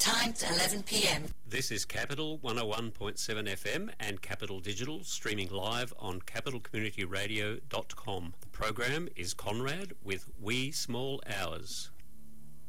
Sometimes 11 p.m. This is Capital 101.7 FM and Capital Digital, streaming live on capitalcommunityradio.com. The program is Conrad with Wee Small Hours.